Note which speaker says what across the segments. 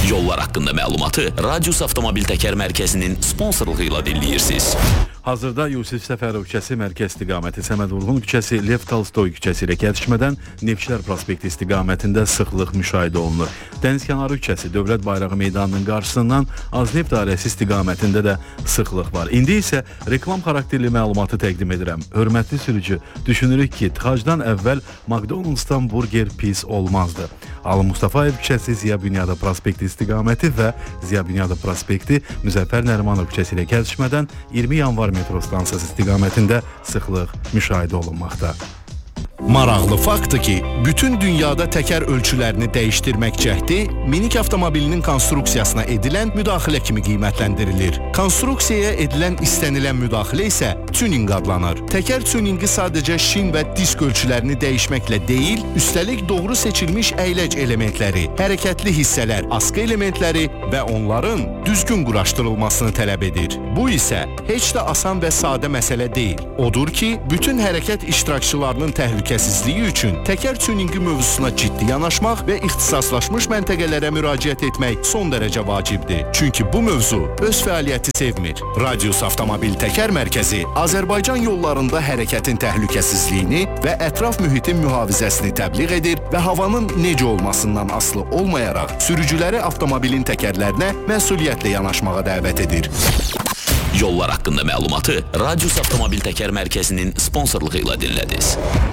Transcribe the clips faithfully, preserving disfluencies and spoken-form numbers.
Speaker 1: Yollar haqqında məlumatı Radius Avtomobil Təkər Mərkəzinin sponsorluğu ilə dinləyirsiniz.
Speaker 2: Hazırda Yusif Səfərov küçəsi mərkəz istiqaməti, Səməd Vurğun küçəsi, Lev Tolstoy küçəsi ilə kəsişmədən Nevşehir prospekti istiqamətində sıxlıq müşahidə olunur. Dənizkənarı küçəsi, Dövlət Bayrağı meydanının qarşısından Azneft dairəsi istiqamətində də sıxlıq var. İndi isə reklam xarakterli məlumatı təqdim edirəm. Hörmətli sürücü, düşünürük ki, tıxacdan əvvəl McDonald's-dan burger pis olmazdı. Ali Mustafayev küçəsi, Ziya Bünyadov prospekti istiqaməti və Ziya Bünyadov prospekti Müzəffər Nərimanov küçəsi ilə kəsişmədən iyirmi yanvar metro stansiyası istiqamətində sıxlıq müşahidə olunmaqda.
Speaker 3: Maraqlı faktdır ki, bütün dünyada təkər ölçülərini dəyişdirmək cəhdi minik avtomobilinin konstruksiyasına edilən müdaxilə kimi qiymətləndirilir. Konstruksiyaya edilən istənilən müdaxilə isə tuning adlanır. Təkər tuningi sadəcə şin və disk ölçülərini dəyişməklə deyil, üstəlik doğru seçilmiş əyləc elementləri, hərəkətli hissələr, askı elementləri və onların düzgün quraşdırılmasını tələb edir. Bu isə heç də asan və sadə məsələ deyil. Odur ki, bütün hərəkət iştirakçılarının təhlükəsizliyi üçün təkər tuningi mövzusuna ciddi yanaşmaq və ixtisaslaşmış məntəqələrə müraciət etmək son dərəcə vacibdir. Çünki bu mövzu öz fəaliyyəti sevmir. Radius Avtomobil Təkər Mərkəzi Azərbaycan yollarında hərəkətin təhlükəsizliyini və ətraf mühitin mühafizəsini təbliğ edir və havanın necə olmasından asılı olmayaraq sürücüləri avtomobilin təkərlərinə məsuliyyətlə yanaşmağa dəvət edir.
Speaker 1: Yollar haqqında məlumatı Radius Avtomobil Təkər Mərkəzinin sponsorluğu ilə dinlədiniz.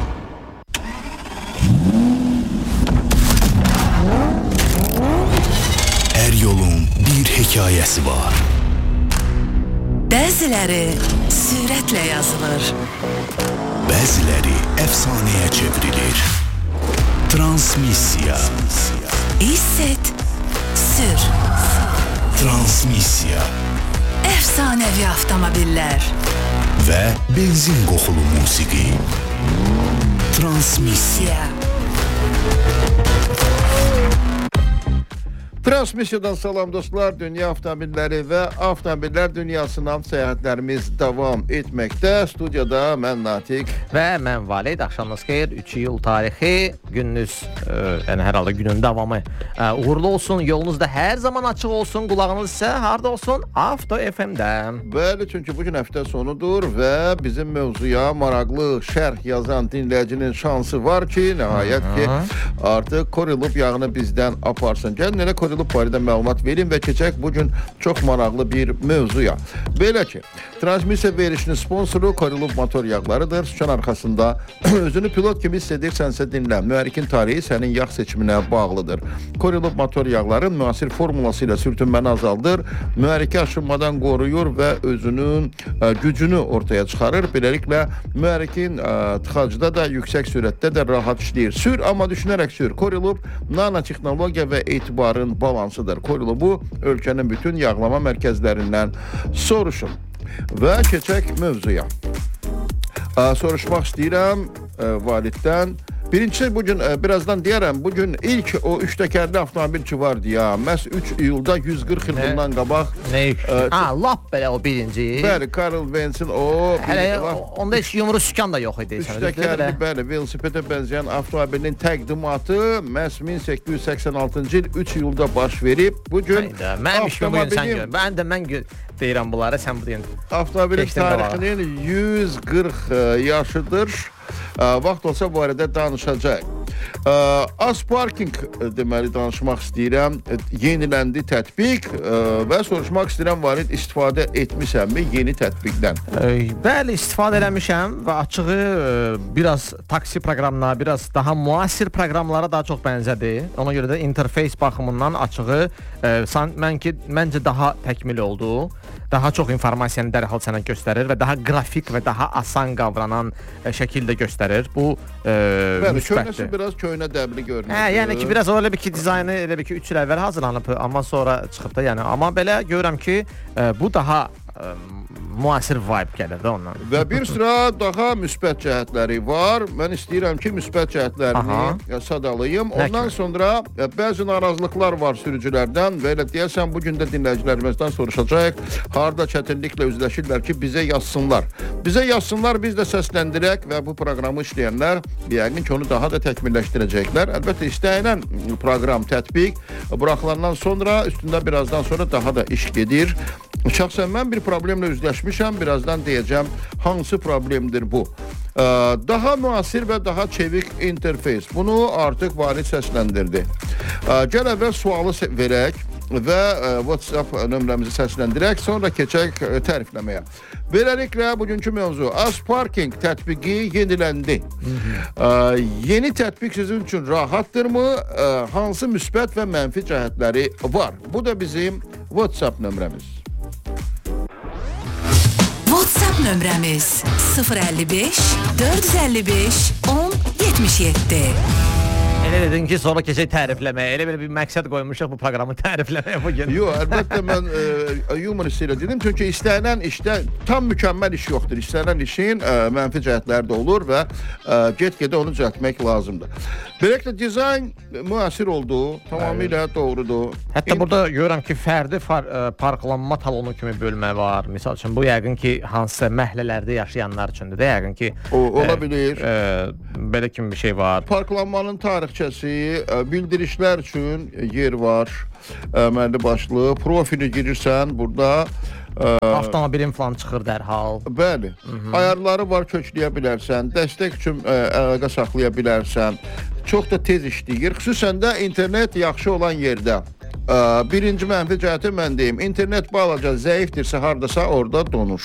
Speaker 3: Hər yolun bir hekayəsi var.
Speaker 4: Bəziləri sürətlə yazılır.
Speaker 3: Bəziləri əfsanəyə çevrilir. Transmissiya.
Speaker 4: Hiss et, sür.
Speaker 3: Transmissiya.
Speaker 4: Əfsanəvi avtomobillər.
Speaker 3: Və benzin qoxulu musiqi. Transmissiya.
Speaker 5: Transmissiyadan salam dostlar, dünya avtomobilləri və avtomobillər dünyasından səyahətlərimiz davam etməkdə. Studiyada mən Natiq
Speaker 6: və mən Valid. Axşamınız xeyir. üç iyul tarixi gününüz, e, yəni hər halda günün davamı e, uğurlu olsun. Yolunuz da hər zaman açıq olsun. Qulağınız isə harda olsun? Avto F M-də.
Speaker 5: Bəli, çünki bugün həftə sonudur və bizim mövzuya maraqlı şərh yazan dinləyicinin şansı var ki, nəhayət ki, artıq Korilub yağını bizdən aparsın. Gəlin elə Korilub barədə məlumat verin və keçək bugün çox maraqlı bir mövzuya. Belə ki, transmissiya verişinin sponsoru Korilub motor yağlarıdır. Sükan arxasında özünü pilot kimi hiss edirsənsə dinlə. Mühərrikin tarihi sənin yağ seçiminə bağlıdır. Korilub motor yağların müasir formulası ilə sürtünməni azaldır, mühərriki aşınmadan qoruyur və özünün ə, gücünü ortaya çıxarır. Beləliklə, mühərrikin ə, tıxacda da, yüksək sürətdə də rahat işləyir. Sür, amma düşünərək sür. Korilub nanotexnologiya və etibarın balansıdır. Korilubu ölkənin bütün yağlama mərkəzlərindən soruşun. Və keçək mövzuya. Ə, soruşmaq istəyirəm ə, Validdən. Birincisi, bugün e, birazdan deyərəm, bugün ilk o üç təkərli avtomobil ki vardı ya, məhz üç iyulda yüz qırx il bundan qabaq.
Speaker 6: Nə yük? Ha, lap belə o birinci.
Speaker 5: Bəli, Karl Bentz'in o...
Speaker 6: Hələ onda heç yumru sükan da yox idi.
Speaker 5: Üç təkərli, bəli, velosipedə bənzəyən avtomobilin təqdimatı məhz min səkkiz yüz səksən altıncı il üç iyulda baş verib. Bugün
Speaker 6: mənim işimi bugün sən gör. Mən də mən deyirəm bunları, sən bu deyən.
Speaker 5: Avtomobilin tarixinin yüz qırx yaşıdır. Vaxt olsa bu arada danışacaq. Asparking deməli danışmaq istəyirəm. Yeniləndi tətbiq və soruşmaq istəyirəm, Valid, istifadə etmisənmi yeni tətbiqdən?
Speaker 6: Bəli, istifadə eləmişəm və açığı biraz taksi proqramına, biraz daha müasir proqramlara daha çox bənzədir. Ona görə də interfeys baxımından açığı mən ki, məncə daha təkmil oldu. Daha çox informasiyanı dərhal sənə göstərir və daha qrafik və daha asan qavranan şəkildə göstərir. Bu
Speaker 5: Bəli, müsbətdir. Köynəsi biraz köynə dəbli görünür.
Speaker 6: Hə, yəni ki, biraz elə bir ki, dizaynı elə bir ki, üç il əvvəl hazırlanıb, amma sonra çıxıb da, yəni. Amma belə görürəm ki, bu daha müasir vibe gəlir də ondan.
Speaker 5: Və bir sıra daha müsbət cəhətləri var. Mən istəyirəm ki, müsbət cəhətlərini Aha. sadalayım. Ondan sonra bəzi narazılıqlar var sürücülərdən və elə deyəsən bu gün də dinləyicilərimizdən soruşacaq. Harda çətinliklə üzləşirlər ki, bizə yazsınlar. Bizə yazsınlar, biz də səsləndirək və bu proqramı işləyənlər yəqin ki, onu daha da təkmilləşdirəcəklər. Əlbəttə, istənilən proqram, tətbiq buraxılandan sonra üstündə birazdan sonra daha da iş gedir. Şəxsən mən bir problemlə üzləşmişəm, birazdan deyəcəm hansı problemdir bu. Daha müasir və daha çevik interfeys. Bunu artıq Valid səsləndirdi. Gəl əvvəl sualı verək və WhatsApp nömrəmizi səsləndirək, sonra keçək tərifləməyə. Beləliklə, bugünkü mövzu Asparking tətbiqi yeniləndi. Yeni tətbiq sizin üçün rahatdırmı? Hansı müsbət və mənfi cəhətləri var? Bu da bizim WhatsApp nömrəmiz.
Speaker 4: WhatsApp nömrəmiz sıfır əlli beş dörd yüz əlli beş on yetmiş yeddi.
Speaker 6: Elə dedin ki, sonra keçək tərifləməyə. Elə belə bir məqsəd qoymuşuq bu proqramı tərifləməyə bugün.
Speaker 5: Yox, əlbəttə mən e, yumor istəyirə dedim. Çünki istənilən işdə tam mükəmməl iş yoxdur. İstənilən işin e, mənfi cəhətləri də olur və e, get-gedə onu düzəltmək lazımdır. Beləliklə, dizayn müasir oldu, tamamilə evet. doğrudur.
Speaker 6: Hətta İn... burada görürəm ki, fərdi far, e, parklanma talonu kimi bölmə var. Misal üçün, bu yəqin ki, hansısa məhəllələrdə yaşayanlar üçündür də, yəqin ki...
Speaker 5: O, ola e, bilir.
Speaker 6: E, belə kimi bir şey var.
Speaker 5: Parklanmanın tarixçəsi, bildirişlər üçün yer var, əməlli başlı, profili girirsən, burada...
Speaker 6: Avtomobilin falan çıxır dərhal.
Speaker 5: Bəli, Hı -hı. ayarları var, kökləyə bilərsən, dəstək üçün əlaqə saxlaya bilərsən, çox da tez işləyir, xüsusən də internet yaxşı olan yerdə. Birinci mənfi cəhəti mən deyim, internet balaca zəifdirsə, hardasa orada donur.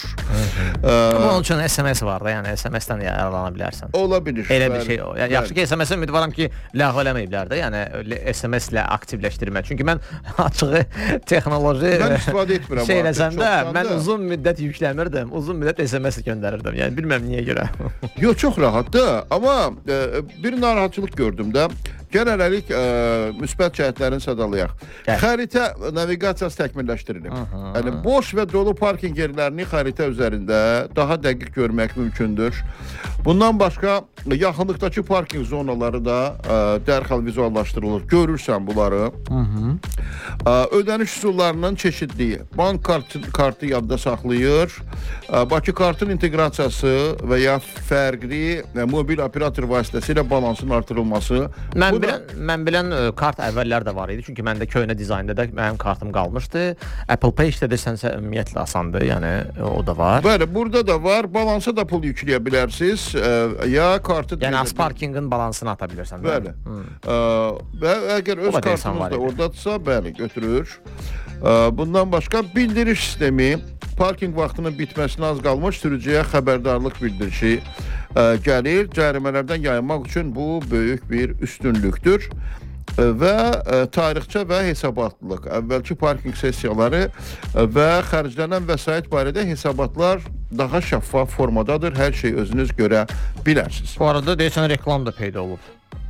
Speaker 6: Ama onun üçün S M S var da, yəni S M S-dən yararlana bilərsən.
Speaker 5: Ola bilir.
Speaker 6: Elə bir şey o. Yəni, yaxşı ki, S M S-ə ümidvaram ki, ləğv eləməyiblər də, yəni S M S-lə aktivləşdirmək. Çünki mən açığı texnoloji
Speaker 5: mən istifadə etmirəm.
Speaker 6: Şey eləsəm də, mən uzun müddət yükləmirdim, uzun müddət S M S göndərirdim. Yəni, bilməm niyə görə.
Speaker 5: Yox, çox rahatdır, amma e, bir narahatçılıq gördüm də. Gəl hələlik e, müsbət cəhətlərini sadalayaq. Xəritə naviqasiyası təkmilləşdirilir. Yəni, boş və dolu parking yerlərini xəritə üzərində daha dəqiq görmək mümkündür. Bundan başqa, yaxınlıqdakı parking zonaları da e, dərhal vizuallaşdırılır. Görürsən bunları. Hı -hı. E, ödəniş üsullarının çeşidliyi. Bank kartı, kartı yadda saxlayır. E, Bakı kartın inteqrasiyası və ya fərqli e, mobil operator vasitəsilə balansın artırılması.
Speaker 6: Mən bilən, mən bilən kart əvvəllər də var idi. Çünki məndə köhnə dizaynda da mənim kartım qalmışdı. Apple Pay işlədə sənsə ümumiyyətlə asandır. Yəni o da var.
Speaker 5: Bəli, burada da var. Balansa da pul yükləyə bilərsiniz. E, ya kartı...
Speaker 6: Yəni Asparkingin balansını ata bilirsən.
Speaker 5: Bəli. E, və əgər öz kartınız da oradadırsa, bəli, götürür. E, bundan başqa bildiriş sistemi, parking vaxtının bitməsinə az qalmış sürücüyə xəbərdarlıq bildirişi ə, gəlir. Cərimələrdən yayınmaq üçün bu böyük bir üstünlükdür. Ə, və ə, tarixçə və hesabatlılıq. Əvvəlki parking sessiyaları ə, və xərclənən vəsait barədə hesabatlar daha şəffaf formadadır. Hər şey özünüz görə bilərsiniz.
Speaker 6: Bu arada deyəsən reklam da peyda olub.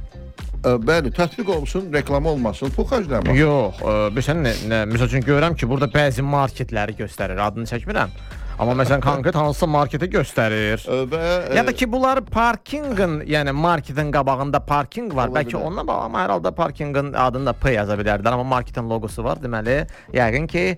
Speaker 5: Ə, bəli, tətbiq olsun, reklam olmasın, pul xərclənmə.
Speaker 6: Yox, məsələn, məsəl üçün görürəm ki, burada bəzi marketləri göstərir, adını çəkmirəm. Amma məsələn, konkret hansısa marketi göstərir. Ə, və, ya da ki, bunlar parkingin, yəni marketin qabağında parking var. Bəlkə ondan bağlı, amma hər halda parkingin adını da P yaza bilərdilər. Amma marketin logosu var, deməli, yəqin ki,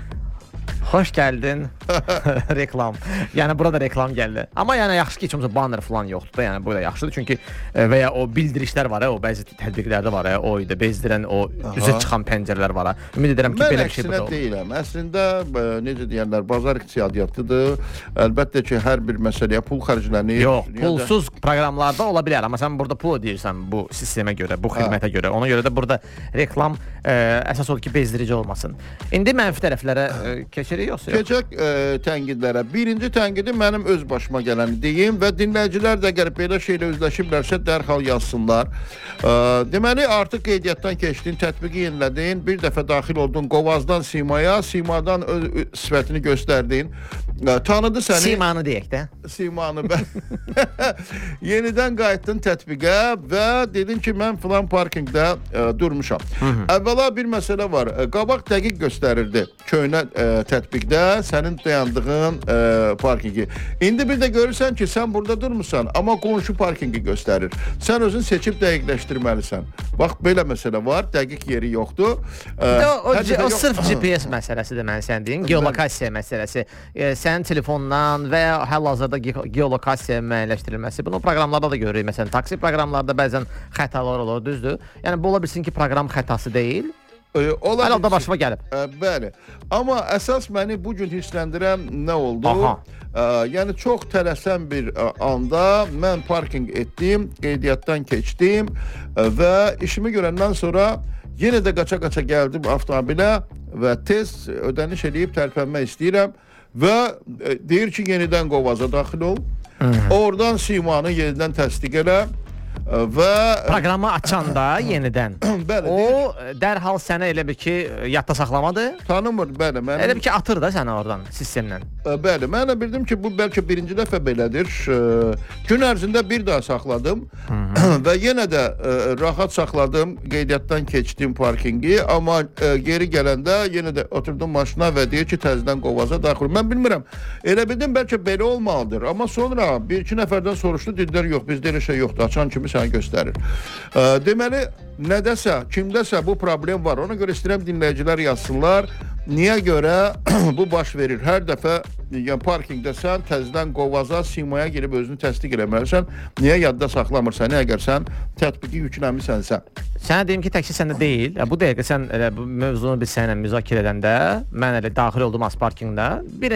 Speaker 6: xoş gəldin reklam. Yəni burada reklam gəldi. Amma yəni yaxşı ki, heç olmasa banner falan yoxdur da. Yəni bu da yaxşıdır. Çünki və ya o bildirişlər var, o bəzi tətbiqlərdə var, o idi bezdirən, o üzə çıxan pəncərələr var. Ümid edirəm ki, belə bir şey burada olur.
Speaker 5: Mən əksinə deyiləm. Əslində necə deyirlər, bazar iqtisadiyyatıdır. Əlbəttə ki, hər bir məsələyə pul xərclənir.
Speaker 6: Yox, pulsuz proqramlarda ola bilər. Amma sən burada pul ödəyirsən bu sistemə görə, bu xidmətə görə. Ona görə də burada reklam əsas odur ki, bezdirici olmasın. İndi mənfi tərəflərə keçir.
Speaker 5: Keçək e, tənqidlərə. Birinci tənqidi mənim öz başıma gələni deyim və dinləyicilər də gəlib belə şeylə üzləşiblərsə dərhal yazsınlar. E, deməli, artıq qeydiyyatdan keçdin, tətbiqi yenilədin, bir dəfə daxil oldun Qovazdan Simaya, Simadan öz sifətini göstərdin. E, tanıdı səni.
Speaker 6: Simanı deyək də.
Speaker 5: Simanı bə. Yenidən qayıtdın tətbiqə və dedin ki, mən filan parkingdə e, durmuşam. Hı -hı. Əvvəla bir məsələ var. E, qabaq dəqiq göstərirdi köhnə e, tətbiq. tətbiqdə sənin dayandığın ə, parkingi. İndi bir də görürsən ki, sən burada durmursan, amma qonşu parkingi göstərir. Sən özün seçib dəqiqləşdirməlisən. Bax, belə məsələ var, dəqiq yeri yoxdur. Ə,
Speaker 6: O, o,
Speaker 5: hər dəfə
Speaker 6: o
Speaker 5: yox-
Speaker 6: sırf G P S məsələsidir mən sən deyim, geolokasiya məsələsi. E, sənin telefondan və ya hal-hazırda ge- geolokasiya müəyyənləşdirilməsi. Bunu proqramlarda da görürük. Məsələn, taksi proqramlarda bəzən xətalar olur, düzdür? Yəni bu ola bilsin ki, proqram xətası deyil.
Speaker 5: Ə, ola
Speaker 6: Hələ da
Speaker 5: bilsin-
Speaker 6: başıma gəlib.
Speaker 5: Ə, bəli. Amma əsas məni bu gün hissləndirən nə oldu?
Speaker 6: Aha.
Speaker 5: Ə, yəni çox tələsən bir ə, anda mən parkinq etdim, qeydiyyatdan keçdim ə, və işimi görəndən sonra yenə də qaça-qaça gəldim avtomobilə və tez ödəniş edib tərpənmək istəyirəm və ə, deyir ki, yenidən qovaza daxil ol. Oradan simanı yenidən təsdiq elə ə, və
Speaker 6: Proqramı açanda yenidən
Speaker 5: bəli,
Speaker 6: o
Speaker 5: deyir,
Speaker 6: e, dərhal səni elə bir ki, e, yadda saxlamadı.
Speaker 5: tanımır, bəli, mənim
Speaker 6: Elə bir ki, atır da səni oradan sistemdən.
Speaker 5: Ə, Bəli, mən də bildim ki, bu bəlkə birinci dəfə belədir. Ə, Gün ərzində bir daha saxladım və yenə də ə, rahat saxladım, qeydiyyatdan keçdim parkingi, amma ə, geri gələndə yenə də oturdum maşına və deyir ki, təzədən qovaza daxil. Mən bilmirəm, elə bildim bəlkə belə olmalıdır, amma sonra bir iki nəfərdən soruşdu, dedilər, yox, bizdə elə şey yoxdur, açan kimi səni göstərir. Ə, Deməli, nədəsə, kimdəsə bu problem var, ona görə istəyirəm dinləyicilər yazsınlar. Niyə görə bu baş verir? Hər dəfə yəni parkingdəsən, təzədən qovaza, simaya girib özünü təsdiq eləməlisən. Niyə yadda saxlamırsan? Əgər sən tətbiqi yükləmisənsə.
Speaker 6: Sənə deyim ki, təkcə səndə deyil. E, Bu dəqiqə sən elə bu mövzunu biz səninlə müzakirə edəndə mən elə daxil oldum Asparkingdə. Bir